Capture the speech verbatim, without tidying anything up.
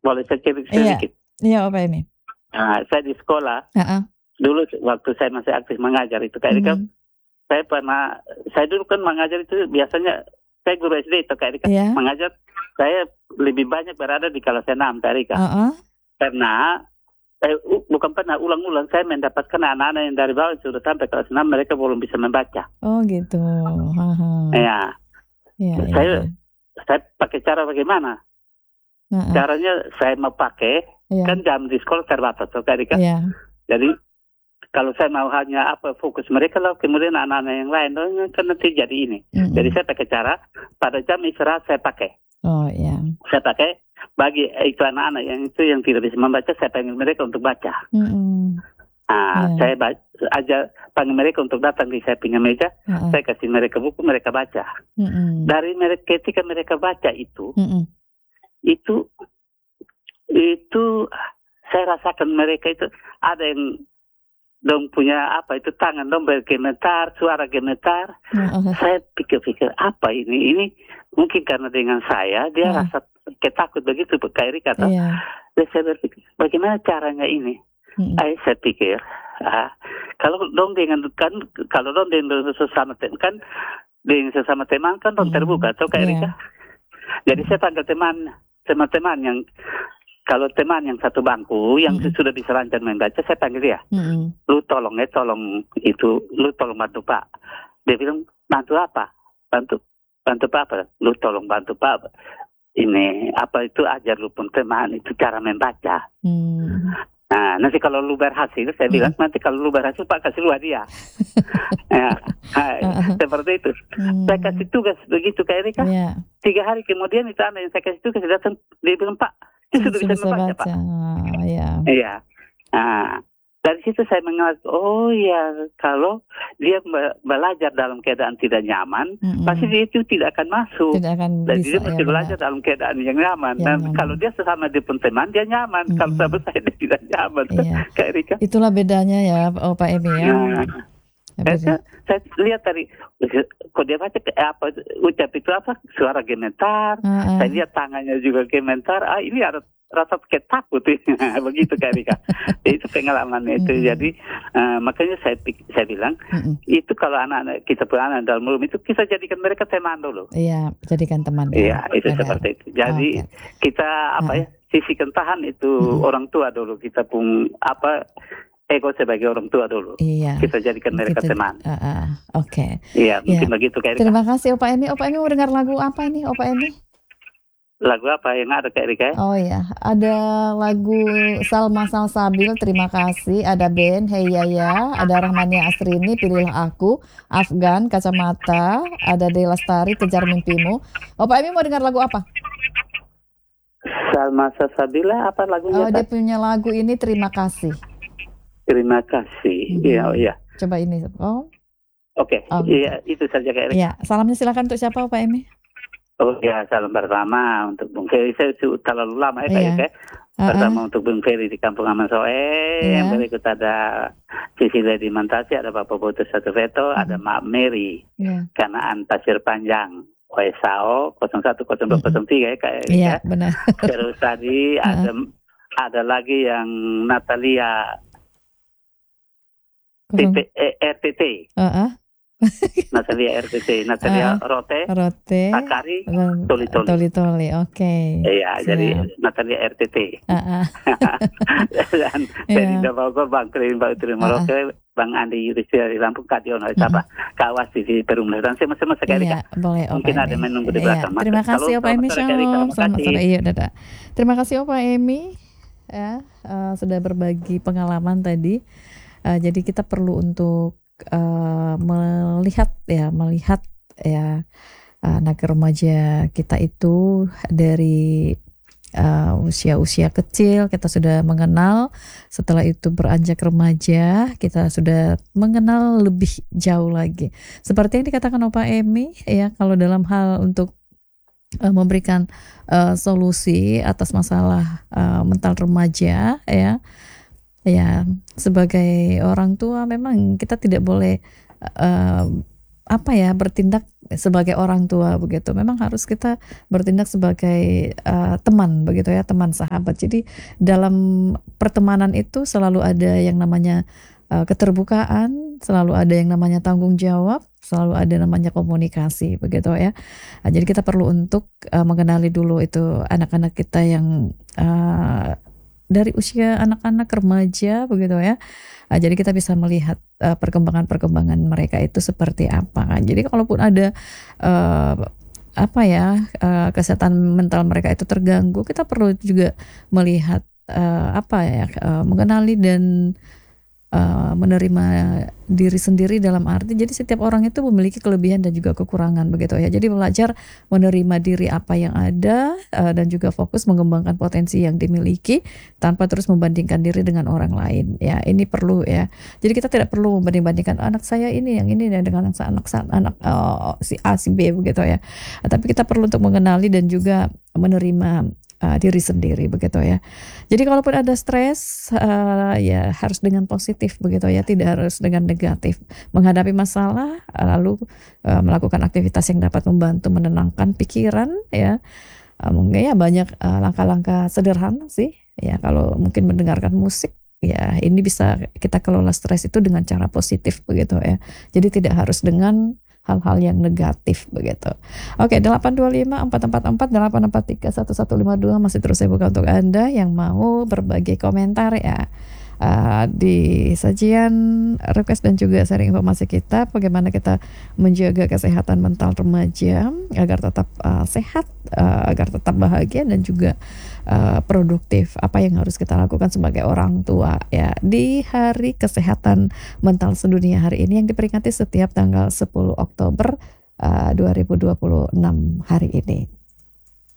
boleh saya cerita Iya, sedikit? iya Opa Emi. Nah, saya di sekolah, Heeh. dulu waktu saya masih aktif mengajar itu, Kak Erika, Mhm. saya pernah, saya dulu kan mengajar itu biasanya, saya guru S D itu, Kak Erika, Iya. mengajar, saya lebih banyak berada di kelas enam, Kak Erika. Heeh. Karena, eh, u- bukan pernah ulang-ulang, saya mendapatkan anak-anak yang dari bawah sudah sampai kelas enam, mereka belum bisa membaca. Oh gitu. Heeh. Ya, Iya, iya, saya, iya. saya pakai cara bagaimana? Heeh. Caranya saya mau pakai, Iya. kan jam di sekolah terbatas, Kak Erika. Iya. Jadi, kalau saya mau hanya apa fokus mereka lah, kemudian anak-anak yang lain, oh, kan nanti jadi ini. Mm-mm. Jadi saya pakai cara, pada jam istirahat saya pakai. Oh iya. Saya pakai, bagi itu anak-anak yang itu yang tidak bisa membaca, saya panggil mereka untuk baca. Mm-mm. Nah, Iya. saya ba- aja panggil mereka untuk datang di saya punya meja, Heeh. saya kasih mereka buku, mereka baca. Mm-mm. Dari mereka, ketika mereka baca itu, Mm-mm. itu, itu saya rasakan mereka itu ada yang dong punya apa itu tangan dong bergemetar, suara gemetar. Heeh. Saya pikir-pikir apa ini? Ini mungkin karena dengan saya dia Heeh. rasa ketakut begitu, Kak Erika kata. Iya. Dan saya berpikir bagaimana caranya ini? Mm-mm. Eh, saya pikir ah, kalau dong dengan kan kalau dong dengan sesama teman kan dengan sesama teman kan dong Mm. terbuka, atau Kak Iya. Erika. Jadi saya panggil teman teman-teman yang kalau teman yang satu bangku yang Mm-mm. sudah bisa lancar membaca, saya panggil dia. Mm-mm. Lu tolong ya, tolong itu, lu tolong bantu Pak. Dia bilang, bantu apa? Bantu, bantu apa? Lu tolong bantu Pak. Ini, apa itu ajar lu pun teman, itu cara membaca. Mm. Nah, nanti kalau lu berhasil, saya bilang, Mm. nanti kalau lu berhasil Pak kasih lu hadiah. Ya, hai, seperti itu. Mm. Saya kasih tugas begitu Kak Erika. Iya. Tiga hari kemudian itu anak yang saya kasih tugas, dia datang, dia bilang, Pak, dia sudah bisa membaca Pak. Ah, iya. Iya. Nah, dari situ saya mengerti, oh ya, kalau dia be- belajar dalam keadaan tidak nyaman, Mm-mm. pasti dia itu tidak akan masuk. Tidak akan Dan bisa dia ya mesti belajar benar. dalam keadaan yang nyaman. Yang Dan nyaman. kalau dia sesama dia pun teman, dia nyaman. Kalau Mm-mm. sama saya, dia tidak nyaman. Iya. Kak Erika. Itulah bedanya ya, oh Pak Emi ya. Nah, Ya, saya, beda. saya lihat tadi, kok dia baca ke- apa ucap itu apa suara gemetar. Ah, ah. Saya lihat tangannya juga gemetar. Ah, ini ada rasa ketakut begitu Kak Rika. Itu pengalaman itu. Mm-mm. Jadi uh, makanya saya pik- saya bilang Mm-mm. itu kalau anak-anak kita punya anak dalam rumah itu kita jadikan mereka teman dulu. Iya, jadikan teman Iya, ya. itu Benar. seperti itu. Jadi Oke. kita apa Ah, ya sisihkan tahan itu Mm-mm. orang tua dulu. Kita pun apa ego sebagai orang tua dulu. Iya. Kita jadikan mereka Kita- teman. ah, ah. Oke. Iya, mungkin Iya. begitu Kak Rika. Terima kasih Opa Emi. Opa Emi mau dengar lagu apa ini, Opa Emi? Lagu apa yang ada Kak Rika? Oh ya, ada lagu Salma Salsabil, terima kasih. Ada Ben, Hey Yaya, ada Rahmania Astrini, Pilihlah Aku, Afgan, Kacamata, ada Dewi Lestari, Kejar Mimpimu. Opa Emi mau dengar lagu apa? Salma Salsabila apa lagunya? Oh, dia Kak? punya lagu ini, Terima Kasih. Terima kasih. Mhm. Iya, oh, iya. Coba ini. Oh, Oke, Oh, iya itu saja Kak Rika. iya. Salamnya silakan untuk siapa, Opa Emi? Oh ya, salam pertama untuk Bung Ferry. Saya sudah terlalu lama ya Kak Iya. Rika. Ah, ah. Pertama untuk Bung Ferry di Kampung Aman Soe, Iya. yang berikut ada Cecilia di Mantasi, ada Bapak Boto Satu Veto, Mhm. ada Mak Mary, Iya. Kanaan Pasir Panjang, O S A O nol satu nol dua nol tiga ya Kak Rika. Iya, benar. Terus tadi ada ada lagi yang Natalia T T, eh, R T T, Ah, ah. Natalia R T T, Natalia Rote, Rote, Akari, dan Toli-toli. Toli-toli, oke. Iya, Siap. jadi Natalia R T T. Ah, ah. Dan Iya. dari Bogor, Bang Krim, Bang Tri Merauke, Bang Andi Yudhistira di Lampung, Kak Dion, siapa? Kawas di Perumnas, dan sama-sama sekali Iya, Kak. boleh Opa Mungkin ada Emi. menunggu di Iya, belakang. Mas. terima kasih Halo, Opa Emi, selamat sore, Kak Rika. shalom. Terima Selamat kasih. sore, iya dadah. Terima kasih Opa Emi ya, eh, sudah berbagi pengalaman tadi. Eh, jadi kita perlu untuk eh, melihat ya, melihat ya anak remaja kita itu dari uh, usia-usia kecil kita sudah mengenal, setelah itu beranjak remaja kita sudah mengenal lebih jauh lagi. Seperti yang dikatakan Opa Emi ya, kalau dalam hal untuk uh, memberikan uh, solusi atas masalah uh, mental remaja ya, ya sebagai orang tua memang kita tidak boleh uh, apa ya, bertindak sebagai orang tua begitu. Memang harus kita bertindak sebagai uh, teman begitu ya, teman sahabat. Jadi dalam pertemanan itu selalu ada yang namanya uh, keterbukaan, selalu ada yang namanya tanggung jawab, selalu ada namanya komunikasi begitu ya. Nah, jadi kita perlu untuk uh, mengenali dulu itu anak-anak kita yang uh, dari usia anak-anak remaja begitu ya. Nah, jadi kita bisa melihat uh, perkembangan-perkembangan mereka itu seperti apa. Jadi kalaupun ada uh, apa ya uh, kesehatan mental mereka itu terganggu, kita perlu juga melihat uh, apa ya uh, mengenali dan uh, menerima diri sendiri dalam arti jadi setiap orang itu memiliki kelebihan dan juga kekurangan begitu ya. Jadi belajar menerima diri apa yang ada uh, dan juga fokus mengembangkan potensi yang dimiliki tanpa terus membandingkan diri dengan orang lain ya. Ini perlu ya. Jadi kita tidak perlu membanding-bandingkan anak saya ini yang ini dengan anak anak anak uh, si A si B begitu ya. Tapi kita perlu untuk mengenali dan juga menerima Uh, diri sendiri begitu ya. Jadi kalaupun ada stres uh, ya harus dengan positif begitu ya, tidak harus dengan negatif. Menghadapi masalah lalu uh, melakukan aktivitas yang dapat membantu menenangkan pikiran ya. Uh, mungkin ya banyak uh, langkah-langkah sederhana sih ya. Kalau mungkin mendengarkan musik ya, ini bisa kita kelola stres itu dengan cara positif begitu ya. Jadi tidak harus dengan hal-hal yang negatif begitu. Oke, delapan dua lima empat empat empat delapan empat tiga satu satu lima dua masih terus saya buka untuk Anda yang mau berbagi komentar ya. Uh, di sajian request dan juga sharing informasi kita bagaimana kita menjaga kesehatan mental remaja agar tetap uh, sehat, uh, agar tetap bahagia dan juga uh, produktif. Apa yang harus kita lakukan sebagai orang tua ya di Hari Kesehatan Mental Sedunia hari ini yang diperingati setiap tanggal sepuluh Oktober uh, dua ribu dua puluh enam hari ini.